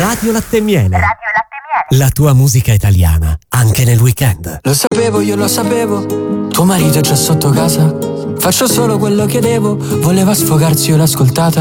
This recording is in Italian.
Radio Latte e Miele. Radio Latte e Miele. La tua musica italiana, anche nel weekend. Lo sapevo, io lo sapevo. Tuo marito è già sotto casa. Faccio solo quello che devo. Voleva sfogarsi, io l'ho ascoltata.